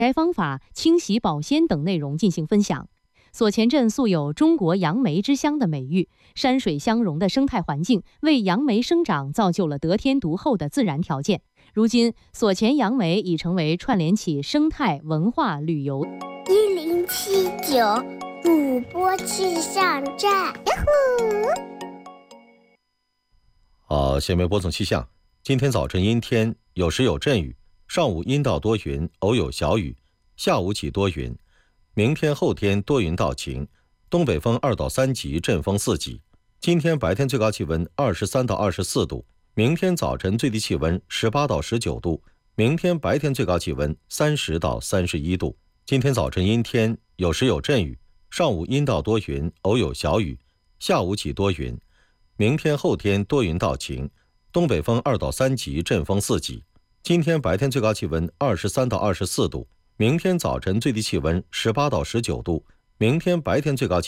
摘方法、清洗保鲜等内容进行分享。所前镇素有中国杨梅之乡的美誉，山水相融的生态环境为杨梅生长造就了得天独厚的自然条件。如今，所前杨梅已成为串联起生态、文化、旅游。 1079主播气象站。 下面播送气象。今天早晨阴天，有时有阵雨，上午阴到多云，偶有小雨，下午起多云。明天后天多云到晴，东北风2到3级，阵风4级。今天白天最高气温23到24度，明天早晨最低气温18到19度，明天白天最高气温30到31度。今天早晨阴天，有时有阵雨，上午阴到多云，偶有小雨，下午起多云。明天后天多云到晴，东北风2到3级，阵风4级。今天白天最高气温23到24度，明天早晨最低气温18到19度，明天白天最高气温